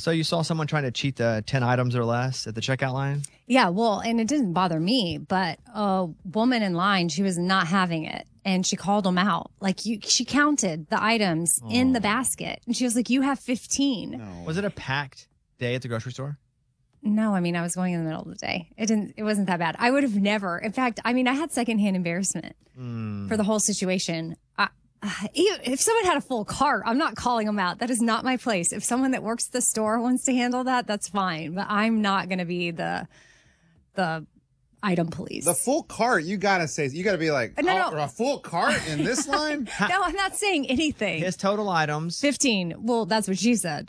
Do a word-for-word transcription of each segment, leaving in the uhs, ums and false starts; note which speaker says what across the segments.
Speaker 1: So you saw someone trying to cheat the ten items or less at the checkout line?
Speaker 2: Yeah, well, and it didn't bother me, but a woman in line, she was not having it. And she called them out. Like, you, she counted the items oh. in the basket. And she was like, you have fifteen.
Speaker 1: No. Was it a packed day at the grocery store?
Speaker 2: No, I mean, I was going in the middle of the day. It didn't. It wasn't that bad. I would have never. In fact, I mean, I had secondhand embarrassment mm. for the whole situation. I, If someone had a full cart, I'm not calling them out. That is not my place. If someone that works at the store wants to handle that, that's fine. But I'm not going to be the the item police.
Speaker 3: The full cart, you got to say, you got to be like,
Speaker 2: no,
Speaker 3: oh,
Speaker 2: no.
Speaker 3: a full cart in this line?
Speaker 2: No, I'm not saying anything.
Speaker 1: His total items.
Speaker 2: fifteen. Well, that's what she said.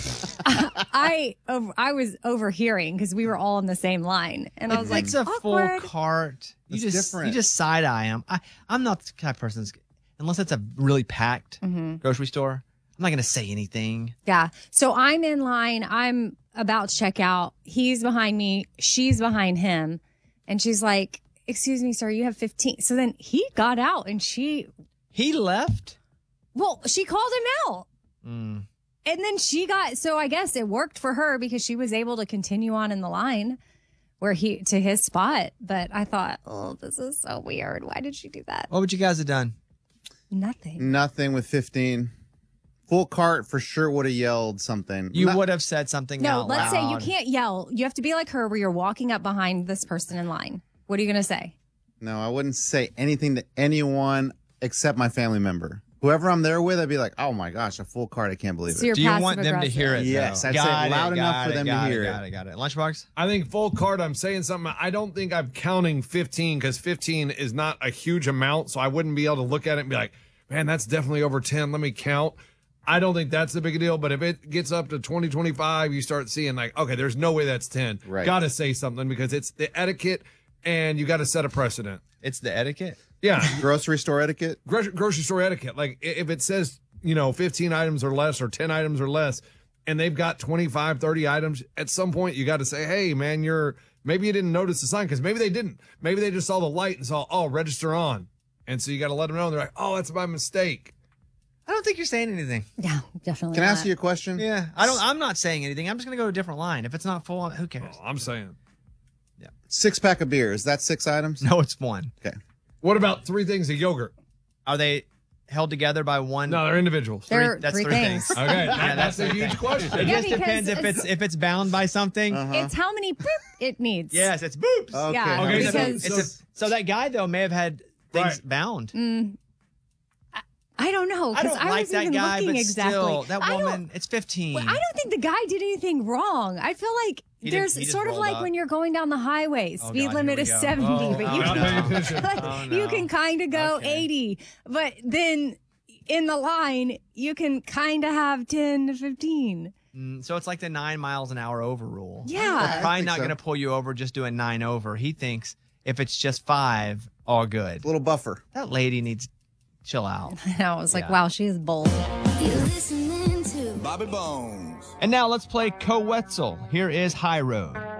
Speaker 2: I I was overhearing because we were all in the same line. And I was
Speaker 1: if
Speaker 2: like,
Speaker 1: it's a
Speaker 2: awkward.
Speaker 1: full cart. You
Speaker 3: That's
Speaker 1: just,
Speaker 3: different.
Speaker 1: you just side-eye them. I, I'm not the type of person that's unless it's a really packed mm-hmm. grocery store, I'm not going to say anything.
Speaker 2: Yeah. So I'm in line. I'm about to check out. He's behind me. She's behind him. And she's like, excuse me, sir, you have fifteen. So then he got out and she.
Speaker 1: He left?
Speaker 2: Well, she called him out.
Speaker 1: Mm.
Speaker 2: And then she got. So I guess it worked for her because she was able to continue on in the line where he to his spot. But I thought, oh, this is so weird. Why did she do that?
Speaker 1: What would you guys have done?
Speaker 2: Nothing.
Speaker 3: Nothing with fifteen. Full cart for sure would have yelled something.
Speaker 1: You
Speaker 3: Not-
Speaker 1: would have said something
Speaker 2: No,
Speaker 1: out
Speaker 2: let's
Speaker 1: loud.
Speaker 2: say you can't yell. You have to be like her where you're walking up behind this person in line. What are you going to say?
Speaker 3: No, I wouldn't say anything to anyone except my family member. Whoever I'm there with, I'd be like, oh my gosh, a full cart. I can't believe
Speaker 2: So
Speaker 3: it.
Speaker 2: you're
Speaker 1: Do you want them to hear it?
Speaker 3: Yes,
Speaker 1: though?
Speaker 3: I'd
Speaker 1: got
Speaker 3: say it
Speaker 1: it,
Speaker 3: loud enough
Speaker 1: got
Speaker 3: for
Speaker 1: it,
Speaker 3: them to
Speaker 1: got
Speaker 3: hear
Speaker 1: it.
Speaker 3: it.
Speaker 1: Got it, got it. Lunchbox?
Speaker 4: I think full cart, I'm saying something. I don't think I'm counting fifteen because fifteen is not a huge amount. So I wouldn't be able to look at it and be like, man, that's definitely over ten. Let me count. I don't think that's the big deal. But if it gets up to twenty, twenty-five, you start seeing like, okay, there's no way that's ten.
Speaker 3: Right.
Speaker 4: Got to say something because it's the etiquette and you got to set a precedent.
Speaker 1: It's the etiquette?
Speaker 4: Yeah.
Speaker 3: Grocery store etiquette?
Speaker 4: Gro- grocery store etiquette. Like if it says, you know, fifteen items or less or ten items or less, and they've got twenty-five, thirty items, at some point you got to say, hey, man, you're maybe you didn't notice the sign because maybe they didn't. Maybe they just saw the light and saw, oh, register on. And so you got to let them know. And they're like, oh, that's my mistake.
Speaker 1: I don't think you're saying anything.
Speaker 2: Yeah, definitely.
Speaker 3: Can I
Speaker 2: not.
Speaker 3: ask you a question?
Speaker 1: Yeah. I don't, I'm not saying anything. I'm just going to go to a different line. If it's not full, who cares?
Speaker 4: Oh, I'm saying.
Speaker 1: Yeah.
Speaker 3: Six pack of beers. That's six items?
Speaker 1: No, it's one.
Speaker 3: Okay.
Speaker 4: What about three things of yogurt?
Speaker 1: Are they held together by one?
Speaker 4: No, they're individuals.
Speaker 2: There are
Speaker 1: Three- that's
Speaker 2: three,
Speaker 1: three
Speaker 2: things.
Speaker 1: things.
Speaker 4: Okay,
Speaker 1: Yeah,
Speaker 4: that's,
Speaker 1: that's
Speaker 4: a huge question.
Speaker 1: It
Speaker 2: Yeah,
Speaker 1: just depends if
Speaker 2: because
Speaker 1: it's if it's bound by something.
Speaker 3: Uh-huh.
Speaker 2: It's how many boop it needs.
Speaker 1: Yes, it's boops.
Speaker 3: Okay.
Speaker 2: Yeah,
Speaker 4: Okay,
Speaker 1: It's a-
Speaker 2: because
Speaker 1: it's a- so that guy though may have had things
Speaker 4: Right.
Speaker 1: bound.
Speaker 2: Mm, I, I don't know.
Speaker 1: I
Speaker 2: 'cause
Speaker 1: don't
Speaker 2: I
Speaker 1: like
Speaker 2: wasn't
Speaker 1: that
Speaker 2: even
Speaker 1: guy,
Speaker 2: looking
Speaker 1: but
Speaker 2: exactly.
Speaker 1: still, that
Speaker 2: I don't-
Speaker 1: woman, it's fifteen.
Speaker 2: Well, I don't think the guy did anything wrong. I feel like
Speaker 1: He didn't-
Speaker 2: there's
Speaker 1: he just
Speaker 2: sort of
Speaker 1: rolled
Speaker 2: like
Speaker 1: up.
Speaker 2: when you're going down the highway,
Speaker 1: Oh,
Speaker 2: speed
Speaker 1: God,
Speaker 2: limit
Speaker 1: here we
Speaker 2: is
Speaker 1: go.
Speaker 2: seventy,
Speaker 1: Oh,
Speaker 2: but
Speaker 1: oh,
Speaker 2: you
Speaker 1: no.
Speaker 2: can like,
Speaker 1: Oh,
Speaker 2: you
Speaker 1: no.
Speaker 2: can kind of go
Speaker 1: Okay.
Speaker 2: eighty, but then in the line you can kind of have ten to fifteen.
Speaker 1: Mm, so it's like the nine miles an hour over rule.
Speaker 2: Yeah.
Speaker 1: They're
Speaker 3: I
Speaker 1: probably
Speaker 3: think
Speaker 1: not
Speaker 3: so.
Speaker 1: going to pull you over just doing nine over. He thinks if it's just five, all good.
Speaker 3: A little buffer.
Speaker 1: That lady needs to chill out.
Speaker 2: I was like,
Speaker 1: Yeah.
Speaker 2: wow, she is bold.
Speaker 5: You're listening to
Speaker 6: Bobby Bones.
Speaker 1: And now let's play Co-Wetzel. Here is High Road.